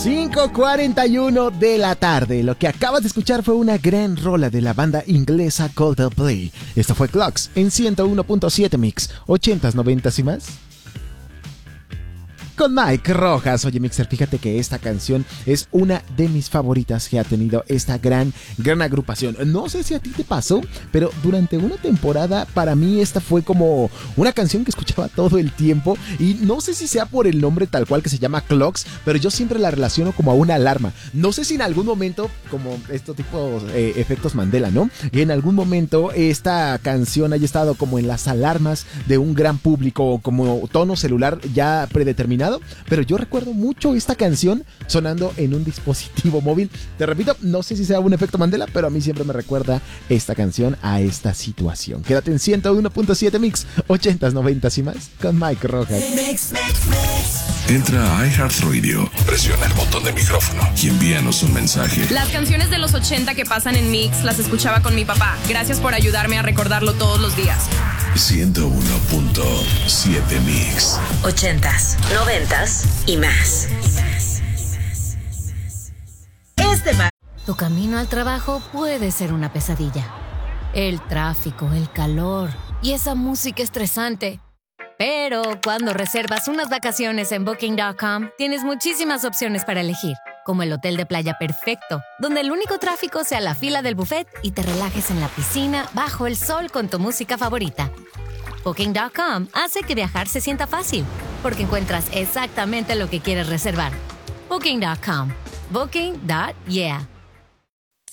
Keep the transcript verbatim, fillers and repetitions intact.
cinco cuarenta y uno de la tarde. Lo que acabas de escuchar fue una gran rola de la banda inglesa Coldplay. Esto fue Clocks en ciento uno punto siete Mix, ochentas, noventas y más. Con Mike Rojas. Oye, Mixer, fíjate que esta canción es una de mis favoritas que ha tenido esta gran, gran agrupación. No sé si a ti te pasó, pero durante una temporada para mí esta fue como una canción que escuchaba todo el tiempo. Y no sé si sea por el nombre tal cual que se llama Clocks, pero yo siempre la relaciono como a una alarma. No sé si en algún momento, como estos tipos eh, efectos Mandela, ¿no? Y en algún momento esta canción haya estado como en las alarmas de un gran público, como tono celular ya predeterminado. Pero yo recuerdo mucho esta canción sonando en un dispositivo móvil. Te repito, no sé si sea un efecto Mandela, pero a mí siempre me recuerda esta canción a esta situación. Quédate en ciento uno punto siete Mix, ochentas, noventas y más con Mike Rojas. Mix, mix, mix. Entra a iHeartRadio, presiona el botón de micrófono y envíanos un mensaje. Las canciones de los ochenta que pasan en Mix las escuchaba con mi papá. Gracias por ayudarme a recordarlo todos los días. ciento uno punto siete Mix. Ochentas, noventas y más. Este va. Tu camino al trabajo puede ser una pesadilla. El tráfico, el calor y esa música estresante. Pero cuando reservas unas vacaciones en Booking punto com, tienes muchísimas opciones para elegir, como el hotel de playa perfecto, donde el único tráfico sea la fila del buffet y te relajes en la piscina bajo el sol con tu música favorita. Booking punto com hace que viajar se sienta fácil, porque encuentras exactamente lo que quieres reservar. Booking punto com. Booking. Yeah.